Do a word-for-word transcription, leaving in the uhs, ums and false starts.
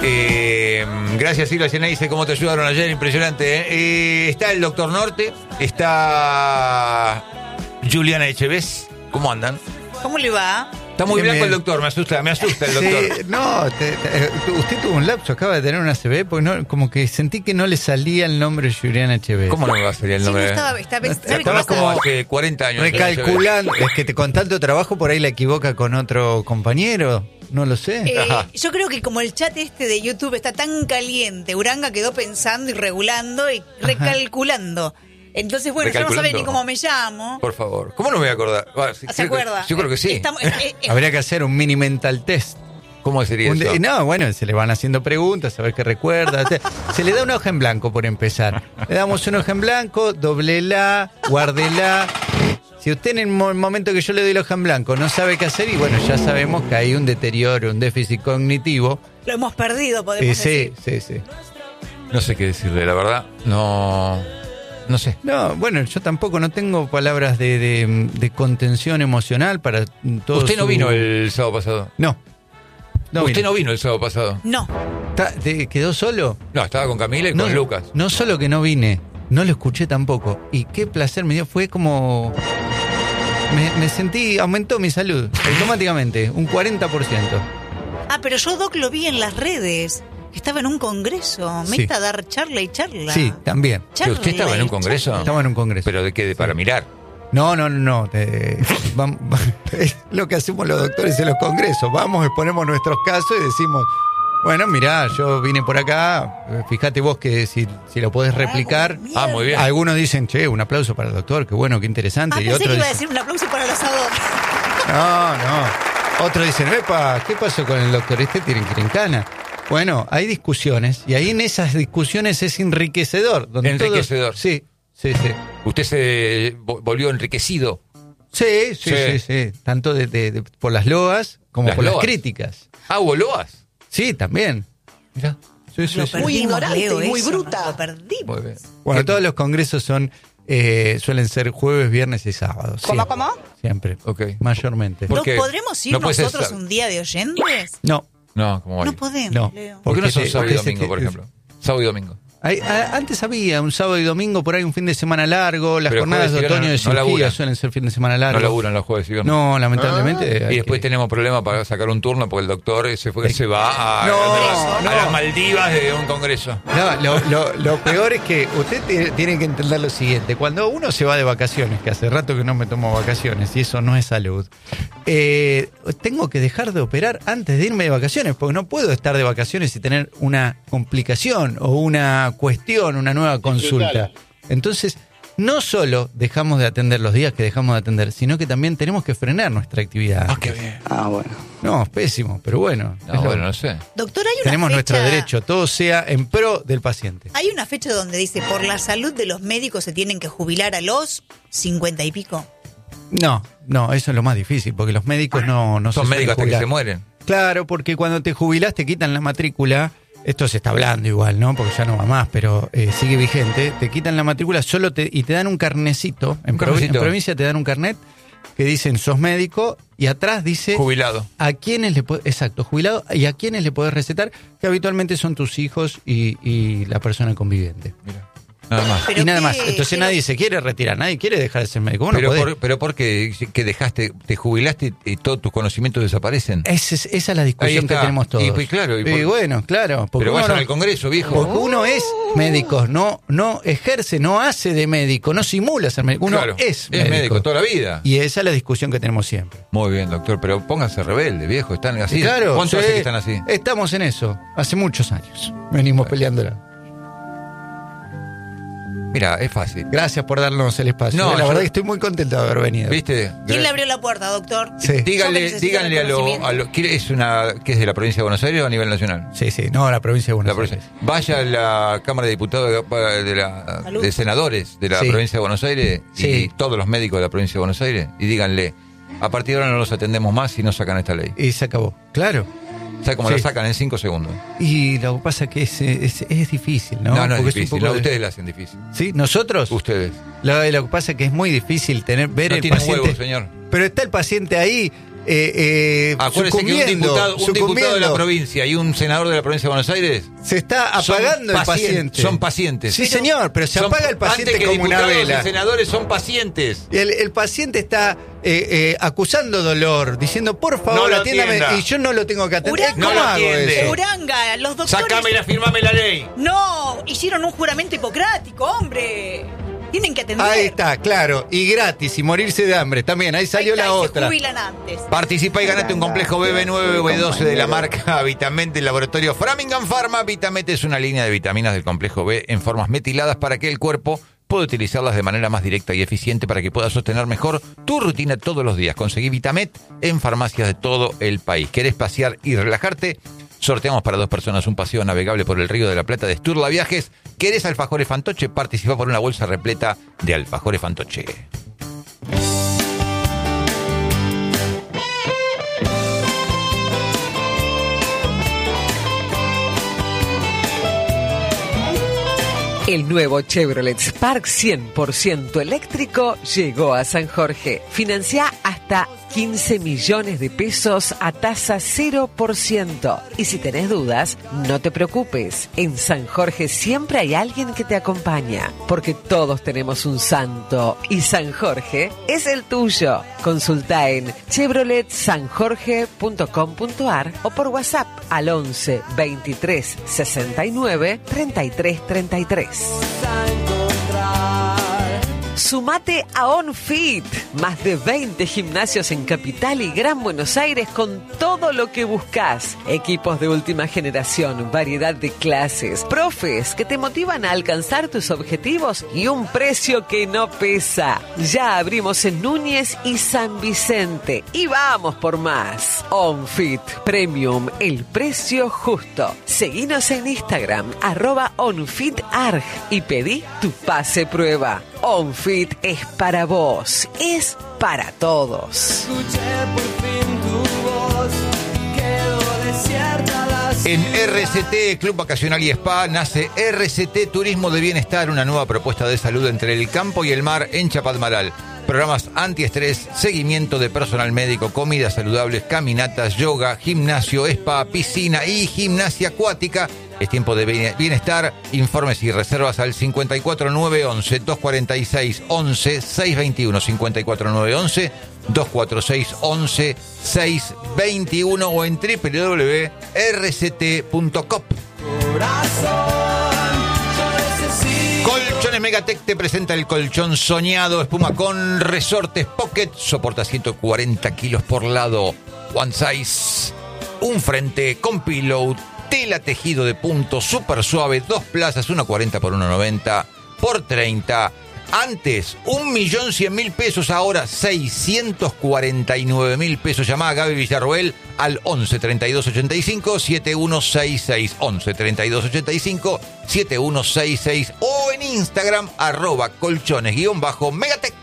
Eh, gracias, Silvia Sena. Dice cómo te ayudaron ayer, impresionante. ¿eh? Eh, está el Doctor Norte, está Juliana Echeves. ¿Cómo andan? ¿Cómo le va? Está muy Bien, blanco bien. el doctor, me asusta, me asusta el doctor. Sí, no, te- te- usted tuvo un lapso, acaba de tener una C B, porque no, como que sentí que no le salía el nombre de Juliana Echeves. ¿Cómo no me va a salir el Sí, nombre? no estaba, está, ¿sabe qué Estaba pasa? como hace cuarenta años. Recalculando, es que te, con tanto trabajo por ahí la equivoca con otro compañero, no lo sé. Eh, Ajá. yo creo que como el chat este de YouTube está tan caliente, Uranga quedó pensando y regulando y recalculando. Entonces, bueno, yo no sabe Recalculando. ni cómo me llamo. Por favor. ¿Cómo no me voy a acordar? Ah, sí, ¿Se creo que- acuerda? Yo creo que sí. Estamos- eh, eh, Habría que hacer un mini mental test. ¿Cómo sería Un de- eso? no, bueno, se le van haciendo preguntas, a ver qué recuerda. Te- Se le da una hoja en blanco por empezar. Le damos una hoja en blanco, doblela, guárdela. Si usted en el mo- momento que yo le doy la hoja en blanco no sabe qué hacer, y bueno, ya sabemos que hay un deterioro, un déficit cognitivo. lo hemos perdido, podemos Eh, sí, decir. sí, sí. No sé qué decirle, la verdad. No. No sé. No, bueno, yo tampoco no tengo palabras de, de- de contención emocional para todo. Usted no su- vino el sábado pasado. No. No Usted vino. no vino el sábado pasado. No. Ta- te- ¿Quedó solo? No, estaba con Camila y No, con Lucas. No solo que no vine, no lo escuché tampoco. Y qué placer me dio, fue como... Me, me sentí, aumentó mi salud automáticamente, un cuarenta por ciento. Ah, pero yo, Doc, lo vi en las redes. Estaba en un congreso. Sí. Meta a dar charla y charla. Sí, también. ¿Que ¿Usted estaba en un congreso? Estaba en un congreso. ¿Pero de qué? ¿De para mirar? No, no, no, no. te- vam- es lo que hacemos los doctores en los congresos. Vamos, exponemos nuestros casos y decimos, bueno, mirá, yo vine por acá, eh, fíjate vos que si, si lo podés replicar. Ah, muy bien. Algunos dicen, che, un aplauso para el doctor, qué bueno, qué interesante. Ah, y pensé otros que iba a dicen, decir un aplauso para el asador. no, no. Otros dicen, epa, ¿qué pasó con el doctor? Este tiene que ir en cana. Bueno, hay discusiones, y ahí en esas discusiones es enriquecedor. Donde Enriquecedor. todos- sí, sí, sí. ¿Usted se vo- volvió enriquecido? Sí, sí, Sí. sí, sí. Tanto de, de- de- por las loas como Las por loas. las críticas. Ah, ¿hubo loas? Sí, también. Mirá. Sí, sí, Lo sí. perdimos, Muy ignorante Leo, y muy eso, bruta. Lo perdimos. Muy bien. Bueno, todos los congresos son eh, suelen ser jueves, viernes y sábados. ¿Cómo, siempre, cómo? Siempre. Ok. Mayormente. ¿Por ¿Nos qué? podremos ir No puede ser nosotros sá- un día de oyentes? No, No, ¿cómo va? No podemos, no. Leo. ¿Por qué no Porque son se- sábado y porque se- domingo, por ejemplo? Sábado y domingo. Hay- a- antes había un sábado y domingo, por ahí un fin de semana largo. Las Pero jornadas de jueves y otoño de viernes no cirugía laburan. suelen ser fin de semana largo. No laburan los jueves y viernes. No, lamentablemente. hay Y después que- tenemos problemas para sacar un turno porque el doctor se fue se va a, No, a- a no. las Maldivas de un congreso. No, lo, lo- lo peor es que usted tiene, tiene que entender lo siguiente. Cuando uno se va de vacaciones, que hace rato que no me tomo vacaciones, y eso no es salud, eh, tengo que dejar de operar antes de irme de vacaciones, porque no puedo estar de vacaciones y tener una complicación o una cuestión, una nueva consulta. Entonces, no solo dejamos de atender los días que dejamos de atender, sino que también tenemos que frenar nuestra actividad. Ah, qué bien. Ah, bueno. No, es pésimo, pero bueno. No, es lo- bueno, no sé. Doctor, hay una tenemos fecha, nuestro derecho, todo sea en pro del paciente. Hay una fecha donde dice, por la salud de los médicos se tienen que jubilar a los cincuenta y pico. No, no, eso es lo más difícil, porque los médicos no, no Son se médicos hasta suelen que se jubilar. mueren. Claro, porque cuando te jubilás te quitan la matrícula, esto se está hablando igual, ¿no? Porque ya no va más, pero eh, sigue vigente, te quitan la matrícula solo te, y te dan un carnecito, en, Un provi- carnecito. en provincia te dan un carnet que dicen sos médico y atrás dice Jubilado. a quiénes le puedes, exacto, jubilado, y a quiénes le podés recetar, que habitualmente son tus hijos y, y la persona conviviente. Mira. Nada más. Pero y nada qué- más, entonces pero- nadie se quiere retirar, nadie quiere dejar de ser médico. Vos no Pero, podés. por, pero ¿por qué? Que dejaste, te jubilaste y todos tus conocimientos desaparecen. Esa es, esa es la Ahí discusión que está. tenemos todos. Y, pues, claro, y por- Y bueno, claro. Porque Pero uno vayan no- al Congreso, viejo. Porque uno es médico, no, no ejerce, no hace de médico, no simula ser médico. Uno Claro, es médico. Es médico toda la vida. Y esa es la discusión que tenemos siempre. Muy bien, doctor, pero pónganse rebelde, viejo. Están así. Y claro, ¿Cuánto sí, hace que están así? Estamos en eso. Hace muchos años. Venimos peleándola. Mira, es fácil. Gracias por darnos el espacio. No, la yo- verdad que estoy muy contento de haber venido. ¿Viste? ¿Quién le abrió la puerta, doctor? Sí. Yo que Díganle, necesito díganle a los... reconocimiento. A lo, ¿quiere- ¿Es una que es de la provincia de Buenos Aires o a nivel nacional? Sí, sí. No, la provincia de La Buenos provincia. Aires. Vaya a la Cámara de Diputados de, de la, Salud. de senadores de la Sí. provincia de Buenos Aires y Sí. todos los médicos de la provincia de Buenos Aires y díganle, a partir de ahora no los atendemos más si no sacan esta ley. Y se acabó. Claro. ¿Sabe cómo Sí. la sacan? En cinco segundos. Y lo que pasa es que es, es, es difícil, ¿no? No, no, Porque es difícil. un poco No, de- ustedes la hacen difícil. ¿Sí? ¿Nosotros? Ustedes. Lo, lo que pasa es que es muy difícil tener ver No el tienen paciente. huevos, señor. Pero está el paciente ahí eh, eh, Acuérdese que un sucumbiendo, diputado, un diputado de la sucumbiendo. provincia y un senador de la provincia de Buenos Aires Se está apagando son el paciente. Son pacientes. Sí, señor, pero se Son- apaga el paciente antes que como una diputados vela. y senadores son pacientes. El, el paciente está eh, eh, acusando dolor, diciendo, por favor, No lo atiéndame, atienda. y yo no lo tengo que atender. Uranga, ¿Cómo No lo hago atiende. eso? Uranga, los doctores... Sacámela, firmame la ley. No, hicieron un juramento hipocrático, hombre. Tienen que atender. Ahí está, claro, y gratis, y morirse de hambre también, ahí salió Ahí está, la y se otra. jubilan antes. Participa y ganate un complejo B B nueve o B doce de la marca Vitamete del laboratorio Framingham Pharma. Vitamete es una línea de vitaminas del complejo B en formas metiladas para que el cuerpo pueda utilizarlas de manera más directa y eficiente para que puedas sostener mejor tu rutina todos los días. Conseguí Vitamet en farmacias de todo el país. ¿Querés pasear y relajarte? Sorteamos para dos personas un paseo navegable por el Río de la Plata de Sturla Viajes. ¿Querés alfajores Fantoche? Participa por una bolsa repleta de alfajores Fantoche. El nuevo Chevrolet Spark cien por ciento eléctrico llegó a San Jorge. Financia hasta quince millones de pesos a tasa cero por ciento. Y si tenés dudas, no te preocupes. En San Jorge siempre hay alguien que te acompaña, porque todos tenemos un santo y San Jorge es el tuyo. Consulta en chevrolet san jorge punto com punto a r o por WhatsApp al once veintitrés sesenta y nueve treinta y tres treinta y tres. Sumate a OnFit, más de veinte gimnasios en Capital y Gran Buenos Aires con todo lo que buscas. Equipos de última generación, variedad de clases, profes que te motivan a alcanzar tus objetivos y un precio que no pesa. Ya abrimos en Núñez y San Vicente y vamos por más. OnFit Premium, el precio justo. Seguinos en Instagram, arroba OnFitArg y pedí tu pase prueba. OnFit es para vos, es para todos. En R C T, Club Vacacional y Spa, nace R C T Turismo de Bienestar, una nueva propuesta de salud entre el campo y el mar en Chapadmalal. Programas antiestrés, seguimiento de personal médico, comidas saludables, caminatas, yoga, gimnasio, spa, piscina y gimnasia acuática. Es tiempo de bienestar. Informes y reservas al cincuenta y cuatro nueve once dos cuarenta y seis once seiscientos veintiuno, cincuenta y cuatro nueve once dos cuarenta y seis once seiscientos veintiuno o en doble u doble u doble u punto r c t punto com. Colchones Megatech te presenta el colchón soñado, espuma con resortes Pocket, soporta ciento cuarenta kilos por lado, one size, un frente con pillow, tela tejido de punto, súper suave, dos plazas, uno cuarenta por uno noventa por treinta. Antes, un millón cien mil pesos, ahora seiscientos cuarenta y nueve mil pesos. Llamá a Gaby Villarroel al once treinta y dos ochenta y cinco setenta y uno sesenta y seis, once treinta y dos ochenta y cinco setenta y uno sesenta y seis o en Instagram arroba colchones guión bajo Megatech.